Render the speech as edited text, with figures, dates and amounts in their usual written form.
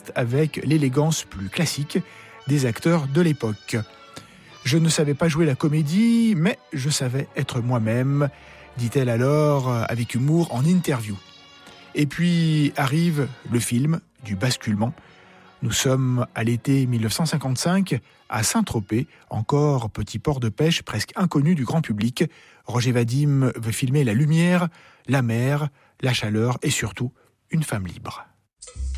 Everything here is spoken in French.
contraste avec l'élégance plus classique des acteurs de l'époque. Je ne savais pas jouer la comédie, mais je savais être moi-même, dit-elle alors avec humour en interview. Et puis arrive le film du basculement. Nous sommes à l'été 1955, à Saint-Tropez, encore petit port de pêche presque inconnu du grand public. Roger Vadim veut filmer la lumière, la mer, la chaleur et surtout une femme libre.